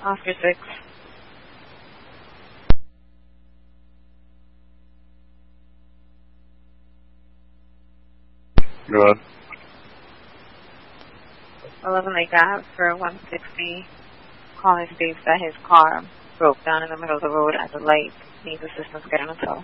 Oscar 6. Go ahead. 11 Lake Ave for 160. Calling states that his car broke down in the middle of the road at the light. Needs assistance getting a tow.